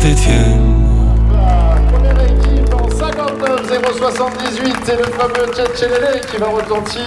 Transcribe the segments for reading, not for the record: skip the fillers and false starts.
Saint-Étienne. Première équipe en 59-078, c'est le fameux Tchétchénélé qui va retentir.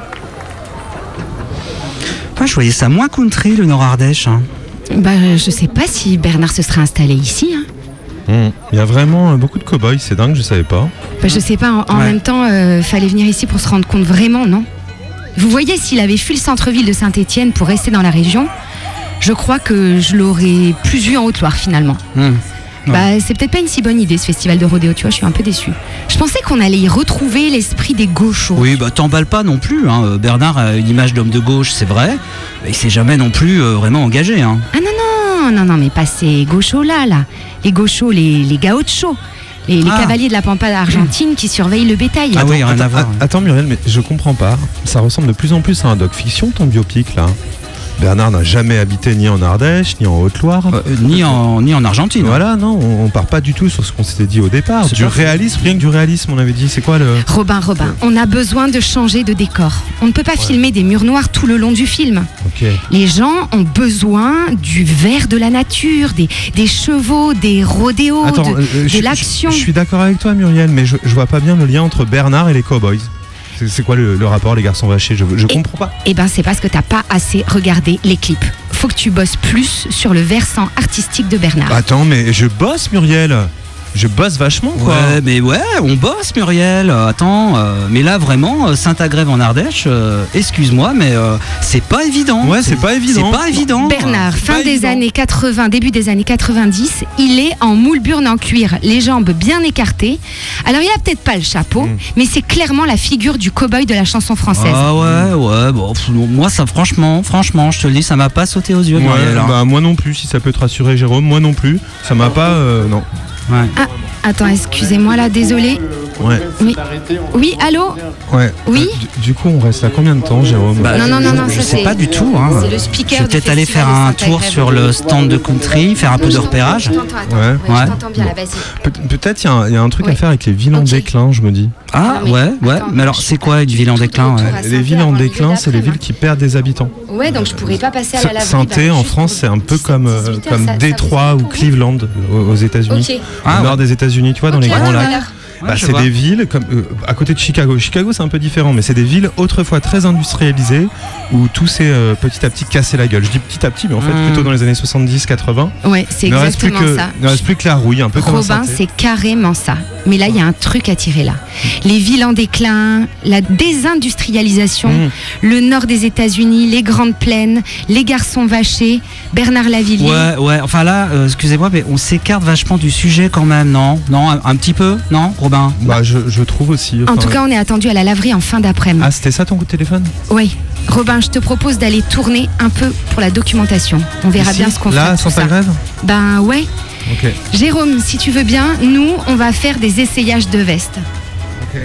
Je voyais ça moins country, le Nord-Ardèche. Hein. Je sais pas si Bernard se serait installé ici. Hein. Il y a vraiment beaucoup de cow-boys, c'est dingue, je savais pas. Je sais pas, en même temps, fallait venir ici pour se rendre compte vraiment, non ? Vous voyez, s'il avait fui le centre-ville de Saint-Étienne pour rester dans la région, je crois que je l'aurais plus vu en Haute-Loire finalement. C'est peut-être pas une si bonne idée ce festival de rodéo, tu vois, je suis un peu déçue. Je pensais qu'on allait y retrouver l'esprit des gauchos. Oui, t'emballes pas non plus. Hein. Bernard a une image d'homme de gauche, c'est vrai, mais il s'est jamais non plus vraiment engagé. Hein. Ah non, mais pas ces gauchos-là. Les gauchos, les gauchos. Les cavaliers de la Pampa argentine qui surveillent le bétail. Rien à voir. Attends Muriel, mais je comprends pas. Ça ressemble de plus en plus à un doc fiction, ton biopic là. Bernard n'a jamais habité ni en Ardèche, ni en Haute-Loire. Ni en Argentine. Voilà, non, on part pas du tout sur ce qu'on s'était dit au départ. Du réalisme, rien que du réalisme, on avait dit. C'est quoi le... Robin, on a besoin de changer de décor. On ne peut pas filmer des murs noirs tout le long du film. Les gens ont besoin du vert de la nature, des chevaux, des rodéos, de l'action. Je suis d'accord avec toi Muriel, mais je vois pas bien le lien entre Bernard et les cowboys. C'est quoi le rapport, les garçons vachés? Je comprends pas. C'est parce que t'as pas assez regardé les clips. Faut que tu bosses plus sur le versant artistique de Bernard. Attends, mais je bosse Muriel. Je bosse vachement quoi. On bosse Muriel. Attends, mais là vraiment Saint-Agrève en Ardèche, excuse-moi, mais c'est pas évident. C'est pas évident. Bernard, fin des années 80, début des années 90, il est en moule burne en cuir, les jambes bien écartées. Alors il a peut-être pas le chapeau, mais c'est clairement la figure du cow-boy de la chanson française. Moi ça franchement, je te le dis, ça m'a pas sauté aux yeux. Muriel, moi non plus, si ça peut te rassurer Jérôme, moi non plus. Ça m'a pas, non. Attends, excusez-moi là, désolé. Oui, allô ? Oui. Du coup, on reste là combien de temps, Jérôme ? Non, je sais pas du tout. Hein. C'est le speaker. Je vais peut-être aller faire un tour sur le stand de country, faire un peu de repérage. Je t'entends bien là, vas-y. Peut-être il y a un truc à faire avec les villes en déclin, je me dis. Mais alors, c'est quoi une ville en déclin ? Les villes en déclin, c'est les villes qui perdent des habitants. Ouais, donc je pourrais pas passer à la laverie. Saint-Étienne en France, c'est un peu comme Détroit ou Cleveland aux États-Unis. Au nord des États-Unis, tu vois, dans les grands lacs. C'est des villes comme à côté de Chicago. Chicago, c'est un peu différent, mais c'est des villes autrefois très industrialisées où tout s'est petit à petit cassé la gueule. Je dis petit à petit, mais en fait plutôt dans les années 70-80. Ouais, c'est exactement ça. Il ne reste plus que la rouille, un peu comme ça. Robin, c'est carrément ça. Mais là, il y a un truc à tirer là. Les villes en déclin, la désindustrialisation, le nord des États-Unis, les grandes plaines, les garçons vachés, Bernard Lavilliers. Enfin là, excusez-moi, mais on s'écarte vachement du sujet quand même, non ? Non, un petit peu, non, Robin ? Je trouve aussi. En tout cas, on est attendu à la laverie en fin d'après-midi. Ah, c'était ça ton coup de téléphone ? Oui. Robin, je te propose d'aller tourner un peu pour la documentation. On verra bien ce qu'on fait. Là, sans ta grève ? Ouais. Ok. Jérôme, si tu veux bien, nous, on va faire des essayages de vestes. Ok.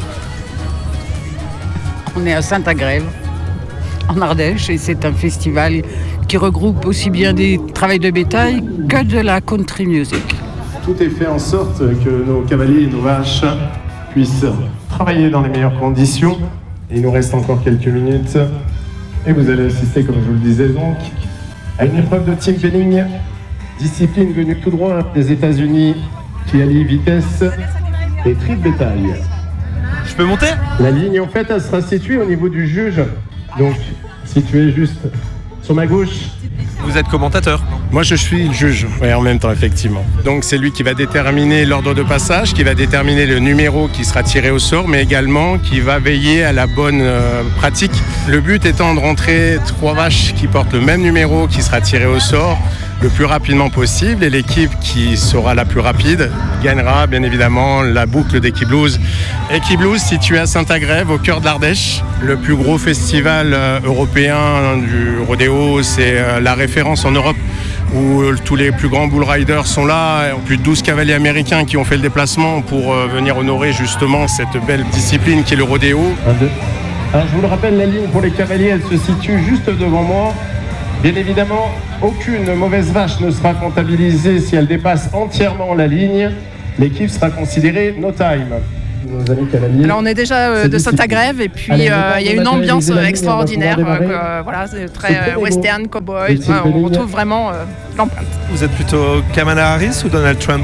On est à Saint-Agrève, en Ardèche, et c'est un festival qui regroupe aussi bien des travails de bétail que de la country music. Tout est fait en sorte que nos cavaliers et nos vaches puissent travailler dans les meilleures conditions. Et il nous reste encore quelques minutes. Et vous allez assister, comme je vous le disais donc, à une épreuve de team penning, discipline venue tout droit des États-Unis, qui allie vitesse et tri de bétail. Je peux monter ? La ligne, en fait, elle sera située au niveau du juge. Donc, située juste sur ma gauche. Vous êtes commentateur ? Moi, je suis le juge, oui, en même temps, effectivement. Donc, c'est lui qui va déterminer l'ordre de passage, qui va déterminer le numéro qui sera tiré au sort, mais également qui va veiller à la bonne pratique. Le but étant de rentrer 3 vaches qui portent le même numéro qui sera tiré au sort le plus rapidement possible, et l'équipe qui sera la plus rapide gagnera bien évidemment la boucle d'Equiblues. Equiblues situé à Saint-Agrève, au cœur de l'Ardèche, le plus gros festival européen du rodéo. C'est la référence en Europe où tous les plus grands bull riders sont là, plus de 12 cavaliers américains qui ont fait le déplacement pour venir honorer justement cette belle discipline qui est le rodéo. Alors je vous le rappelle, la ligne pour les cavaliers, elle se situe juste devant moi. Bien évidemment, aucune mauvaise vache ne sera comptabilisée si elle dépasse entièrement la ligne. L'équipe sera considérée no time. Alors on est déjà de Saint-Agrève et puis il y a une ambiance extraordinaire. Voilà, c'est très western, cowboy. On retrouve vraiment l'empreinte. Vous êtes plutôt Kamala Harris ou Donald Trump?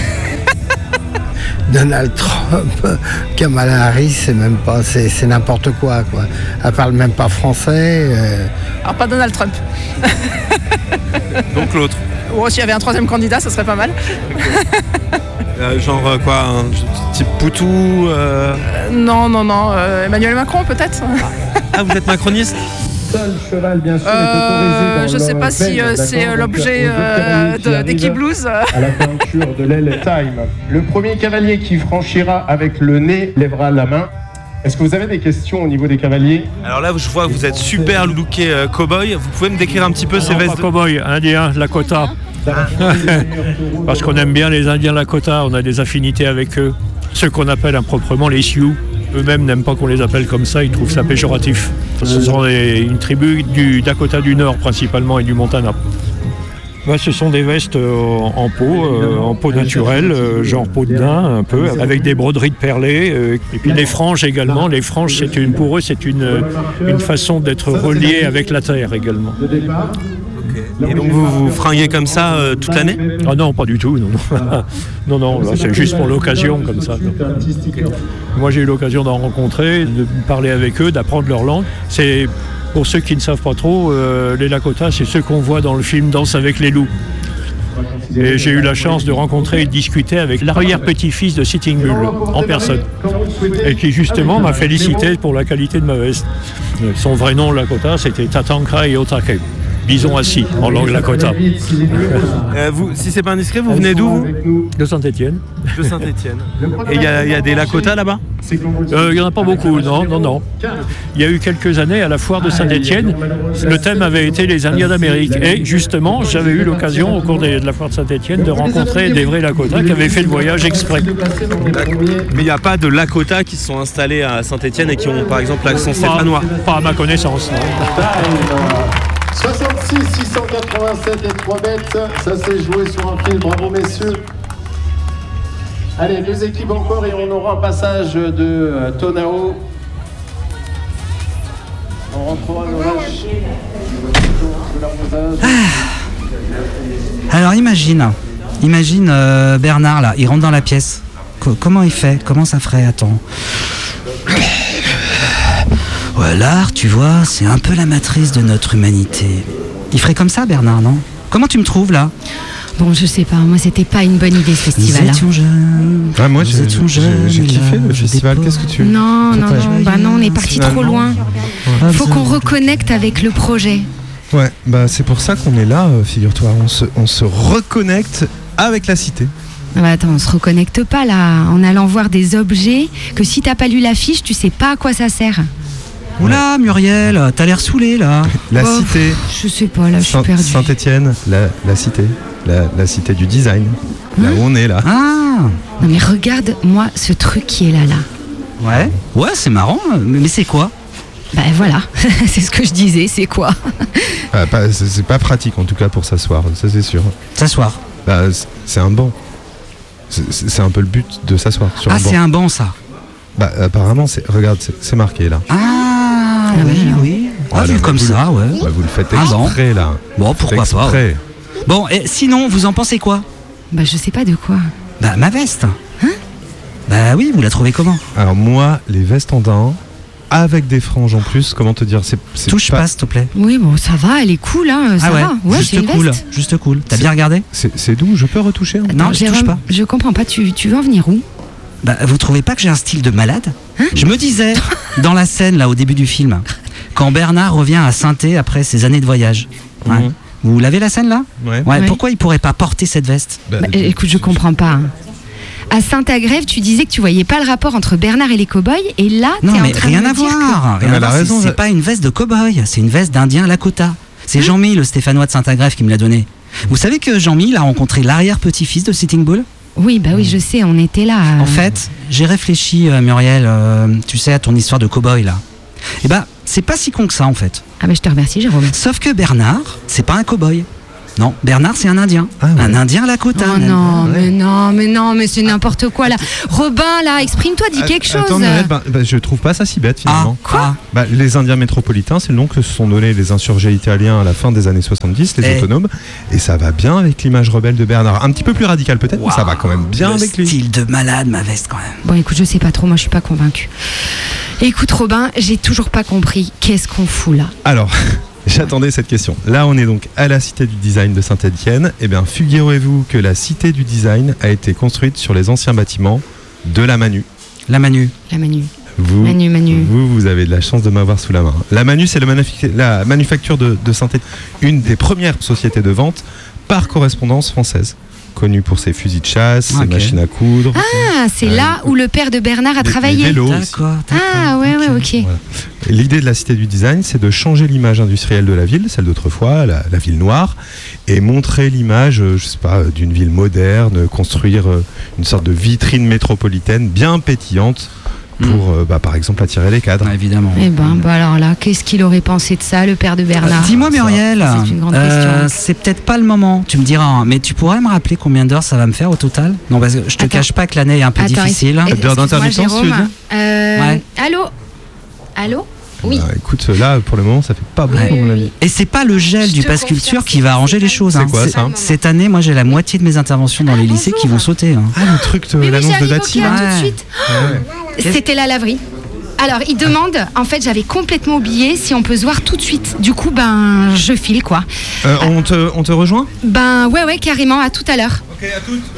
Donald Trump, Kamala Harris, c'est n'importe quoi. Elle parle même pas français. Alors pas Donald Trump. Donc l'autre. Ou s'il y avait un troisième candidat, ce serait pas mal. Genre quoi, un type Poutou Non, Emmanuel Macron peut-être. Ah, vous êtes macroniste? Seul cheval, bien sûr, est autorisé dans je sais pas si c'est l'objet d'Equipe Blues. À la peinture de l'aile Time. Le premier cavalier qui franchira avec le nez lèvera la main. Est-ce que vous avez des questions au niveau des cavaliers? Alors là, je vois que vous êtes super looké cow-boy. Vous pouvez me décrire un petit peu ces vestes? Cow-boy, indien, Lakota. Parce qu'on aime bien les Indiens Lakota, on a des affinités avec eux. Ceux qu'on appelle improprement les Sioux. Eux-mêmes n'aiment pas qu'on les appelle comme ça, ils trouvent ça péjoratif. Ce sont une tribu du Dakota du Nord principalement et du Montana. Ce sont des vestes en peau naturelle, genre peau de daim un peu, avec des broderies de perlés. Et puis les franges également. Les franges, pour eux, c'est une façon d'être relié avec la terre également. Et donc vous fringuez comme ça toute l'année? Ah non, pas du tout. Non, là, c'est juste pour l'occasion comme ça. Moi, j'ai eu l'occasion d'en rencontrer, de parler avec eux, d'apprendre leur langue. C'est pour ceux qui ne savent pas trop, les Lakota, c'est ceux qu'on voit dans le film Danse avec les loups. Et j'ai eu la chance de rencontrer et de discuter avec l'arrière-petit-fils de Sitting Bull, en personne. Et qui justement m'a félicité pour la qualité de ma veste. Son vrai nom, Lakota, c'était Tatanka et Otake. Bison assis, en langue Lakota. Si c'est pas indiscret, vous venez d'où, vous? De Saint-Étienne. De Saint-Étienne. Et il y a des Lakota là-bas? Il n'y en a pas beaucoup, non. Il y a eu quelques années à la foire de Saint-Étienne, le thème avait été les Indiens d'Amérique. Et justement, j'avais eu l'occasion au cours de la foire de Saint-Étienne de rencontrer des vrais Lakota qui avaient fait le voyage exprès. Mais il n'y a pas de Lakota qui se sont installés à Saint-Étienne et qui ont par exemple l'accent stéphanois? Pas à ma connaissance, non. 66 687 et 3 bêtes, ça s'est joué sur un fil, bravo messieurs. Allez, 2 équipes encore et on aura un passage de Tonao. On rentrera nos vaches. Alors imagine Bernard là, il rentre dans la pièce. Comment il fait? Comment ça ferait? Attends. Ouais, l'art, tu vois, c'est un peu la matrice de notre humanité. Il ferait comme ça, Bernard, non? Comment tu me trouves, là? Bon, je sais pas, moi, c'était pas une bonne idée, ce festival. Nous étions jeunes. Ah, moi, j'ai kiffé le festival, qu'est-ce que tu veux? Non, on est parti trop loin. Faut qu'on reconnecte avec le projet. Ouais, c'est pour ça qu'on est là, figure-toi. On se reconnecte avec la cité. Attends, on se reconnecte pas, là, en allant voir des objets que si t'as pas lu l'affiche, tu sais pas à quoi ça sert. Oula, Muriel, t'as l'air saoulée là. La cité. Je sais pas, là, je suis perdue. Saint-Étienne, la cité. La cité du design. Là où on est là. Ah. Non mais regarde-moi ce truc qui est là. Ouais, c'est marrant, mais c'est quoi? Voilà, c'est ce que je disais, c'est quoi? C'est pas pratique en tout cas pour s'asseoir, ça c'est sûr. S'asseoir? C'est un banc. C'est un peu le but de s'asseoir sur un banc. Ah, c'est un banc ça? Apparemment, regarde, c'est marqué là. Ah oui. Vu comme ça, ouais. Vous le faites exprès là. Bon, pourquoi pas. Ouais. Bon, et sinon, vous en pensez quoi? Je sais pas de quoi. Ma veste. Hein? Oui, vous la trouvez comment? Alors moi, les vestes en daim, avec des franges en plus, comment te dire, c'est touche pas, s'il te plaît. Oui, bon, ça va, elle est cool, hein, ça va. Ouais, juste cool. T'as bien regardé? C'est doux, je peux retoucher? Non, je touche pas. Je comprends pas, tu veux en venir où? Vous trouvez pas que j'ai un style de malade? Je me disais, dans la scène, là, au début du film, quand Bernard revient à Saint-Étienne après ses années de voyage. Vous l'avez la scène, là? Ouais. Pourquoi il pourrait pas porter cette veste? Écoute, je comprends pas. Hein. À Saint-Agrève, tu disais que tu voyais pas le rapport entre Bernard et les cow-boys, et là, t'es en train de me dire rien à voir. C'est pas une veste de cow-boy, c'est une veste d'Indien Lakota. C'est Jean-Mi, le Stéphanois de Saint-Agrève, qui me l'a donné. Vous savez que Jean-Mi a rencontré l'arrière-petit-fils de Sitting Bull? Oui, je sais, on était là. En fait, j'ai réfléchi, Muriel, tu sais, à ton histoire de cow-boy, là. C'est pas si con que ça, en fait. Je te remercie, Jérôme. Sauf que Bernard, c'est pas un cow-boy. Non, Bernard, c'est un Indien. Ah, ouais. Un Indien Lakota. Oh non, mais c'est n'importe quoi là. Robin, là, exprime-toi, dis quelque chose. Attends, je trouve pas ça si bête finalement. Quoi ? Les Indiens métropolitains, c'est le nom que se sont donnés les insurgés italiens à la fin des années 70, les autonomes. Et ça va bien avec l'image rebelle de Bernard. Un petit peu plus radical peut-être, mais ça va quand même bien avec lui. Style de malade, ma veste quand même. Bon, écoute, je sais pas trop, moi je suis pas convaincue. Écoute, Robin, j'ai toujours pas compris. Qu'est-ce qu'on fout là ? Alors. J'attendais cette question. Là, on est donc à la Cité du Design de Saint-Étienne. Eh bien, figurez-vous que la Cité du Design a été construite sur les anciens bâtiments de la Manu. La Manu. Vous avez de la chance de m'avoir sous la main. La Manu, c'est la manufacture de Saint-Étienne, une des premières sociétés de vente par correspondance française. Connue pour ses fusils de chasse, ses machines à coudre. Ah, c'est là où le père de Bernard a travaillé. Les vélos d'accord. Ah, ouais, ok. Voilà. L'idée de la Cité du Design, c'est de changer l'image industrielle de la ville, celle d'autrefois, la ville noire, et montrer l'image, d'une ville moderne, construire une sorte de vitrine métropolitaine bien pétillante pour, par exemple, attirer les cadres. Évidemment. Eh ben, alors là, qu'est-ce qu'il aurait pensé de ça, le père de Bernard ? Dis-moi, Muriel, c'est une grande question. C'est peut-être pas le moment, tu me diras, mais tu pourrais me rappeler combien d'heures ça va me faire au total ? Non, parce que je te cache pas que l'année est un peu difficile. D'heures d'intermittence, tu veux dire ? Ouais. Allô ? Oui. Écoute, là, pour le moment, ça fait pas beaucoup, à mon avis. Et c'est pas le gel du pass culture qui va arranger les choses. C'est quoi ça ? Cette année, moi, j'ai la moitié de mes interventions dans les lycées qui vont sauter. Ah, le truc de l'annonce de Dati. Tout de suite. C'était la laverie. Alors, il demande, en fait, j'avais complètement oublié si on peut se voir tout de suite. Du coup, je file, quoi. On te rejoint ? Ouais, carrément, à tout à l'heure. Ok, à toutes.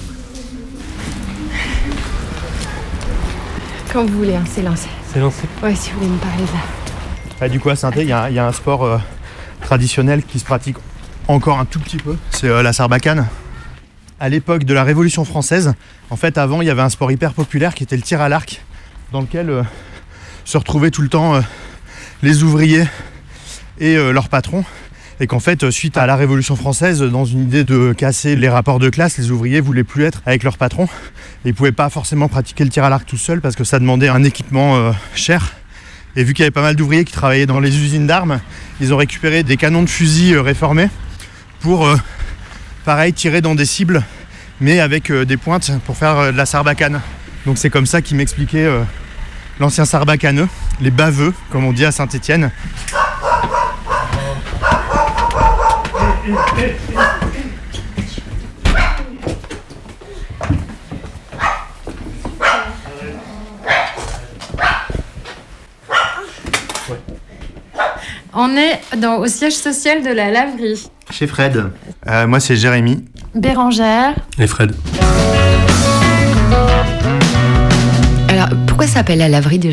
Quand vous voulez, c'est lancé. C'est lancé ? Ouais, si vous voulez me parler de là. Du coup, à Saint-Étienne, il y a un sport traditionnel qui se pratique encore un tout petit peu. C'est la sarbacane. À l'époque de la Révolution française, en fait, avant, il y avait un sport hyper populaire qui était le tir à l'arc, dans lequel se retrouvaient tout le temps les ouvriers et leurs patrons. Et qu'en fait, suite à la Révolution française, dans une idée de casser les rapports de classe, les ouvriers voulaient plus être avec leurs patrons. Et ils pouvaient pas forcément pratiquer le tir à l'arc tout seul parce que ça demandait un équipement cher. Et vu qu'il y avait pas mal d'ouvriers qui travaillaient dans les usines d'armes, ils ont récupéré des canons de fusil réformés pour, pareil, tirer dans des cibles, mais avec des pointes pour faire de la sarbacane. Donc c'est comme ça qu'il m'expliquait l'ancien sarbacaneux, les baveux, comme on dit à Saint-Étienne. On est au siège social de la laverie. Chez Fred. Moi, c'est Jérémy. Bérangère. Et Fred. Alors, pourquoi ça s'appelle la laverie déjà ?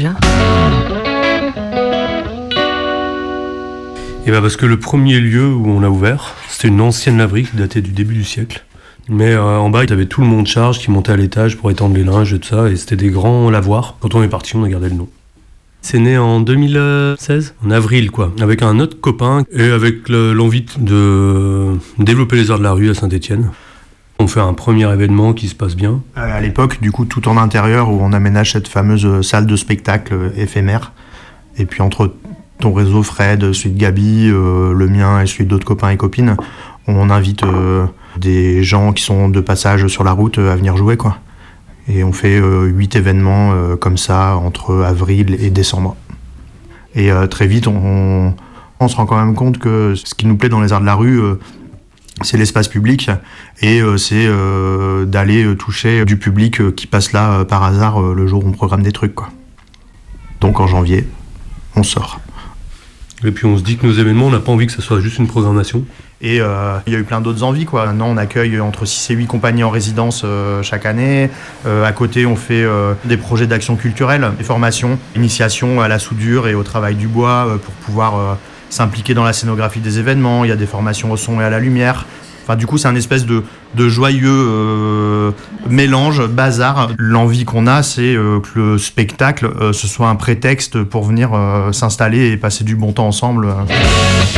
Et parce que le premier lieu où on a ouvert, c'était une ancienne laverie qui datait du début du siècle. Mais en bas, il y avait tout le monde charge qui montait à l'étage pour étendre les linges et tout ça, et c'était des grands lavoirs. Quand on est parti, on a gardé le nom. C'est né en 2016, en avril quoi, avec un autre copain et avec l'envie de développer les arts de la rue à Saint-Étienne. On fait un premier événement qui se passe bien. À l'époque, du coup, tout en intérieur, où on aménage cette fameuse salle de spectacle éphémère. Et puis entre ton réseau Fred, celui de Gabi, le mien et celui d'autres copains et copines, on invite des gens qui sont de passage sur la route à venir jouer, quoi. Et on fait 8 événements comme ça entre avril et décembre. Et très vite, on se rend quand même compte que ce qui nous plaît dans les arts de la rue, c'est l'espace public et c'est d'aller toucher du public qui passe là par hasard le jour où on programme des trucs, quoi. Donc en janvier, on sort. Et puis on se dit que nos événements, on n'a pas envie que ça soit juste une programmation. Et il y a eu plein d'autres envies, quoi. Maintenant, on accueille entre 6 et 8 compagnies en résidence chaque année. À côté, on fait des projets d'action culturelle, des formations, initiation à la soudure et au travail du bois pour pouvoir s'impliquer dans la scénographie des événements. Il y a des formations au son et à la lumière. Enfin, du coup, c'est un espèce de joyeux mélange, bazar. L'envie qu'on a, c'est que le spectacle ce soit un prétexte pour venir s'installer et passer du bon temps ensemble.